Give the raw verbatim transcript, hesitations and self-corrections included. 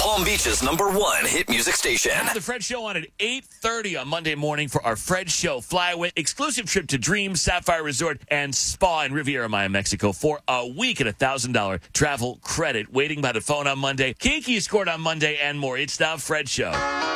Palm Beach's number one hit music station. The Fred Show on at eight thirty on Monday morning for our Fred Show Flyaway exclusive trip to Dream Sapphire Resort and Spa in Riviera Maya, Mexico for a week at a one thousand dollars travel credit. Waiting by the phone on Monday. Kiki scored on Monday and more. It's the Fred Show.